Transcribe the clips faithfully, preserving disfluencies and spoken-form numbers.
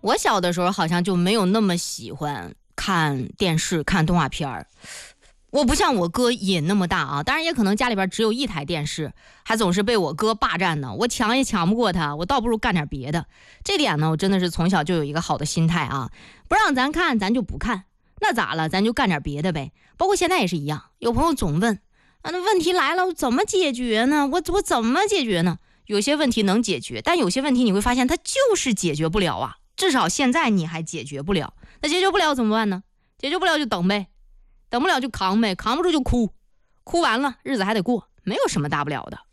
我小的时候好像就没有那么喜欢看电视看动画片儿，我不像我哥瘾那么大啊，当然也可能家里边只有一台电视，还总是被我哥霸占呢，我抢也抢不过他，我倒不如干点别的。这点呢，我真的是从小就有一个好的心态啊，不让咱看咱就不看，那咋了，咱就干点别的呗。包括现在也是一样，有朋友总问啊，那问题来了怎么解决呢？我我怎么解决呢？有些问题能解决，但有些问题你会发现它就是解决不了啊，至少现在你还解决不了。那解决不了怎么办呢？解决不了就等呗，等不了就扛呗，扛不住就哭，哭完了日子还得过，没有什么大不了的。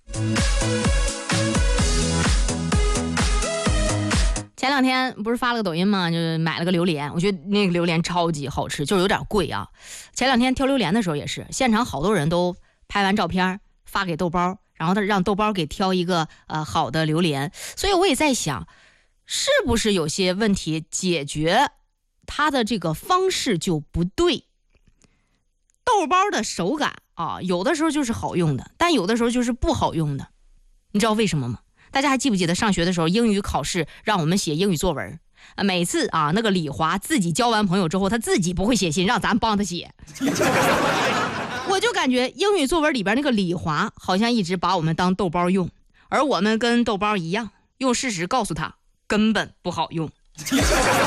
前两天不是发了个抖音吗？就是买了个榴莲，我觉得那个榴莲超级好吃，就是有点贵啊。前两天挑榴莲的时候也是，现场好多人都拍完照片发给豆包，然后他让豆包给挑一个呃好的榴莲。所以我也在想，是不是有些问题解决它的这个方式就不对？豆包的手感啊，有的时候就是好用的，但有的时候就是不好用的。你知道为什么吗？大家还记不记得上学的时候英语考试让我们写英语作文啊？每次啊那个李华自己交完朋友之后，他自己不会写信，让咱帮他写。我就感觉英语作文里边那个李华好像一直把我们当豆包用，而我们跟豆包一样，用事实告诉他根本不好用。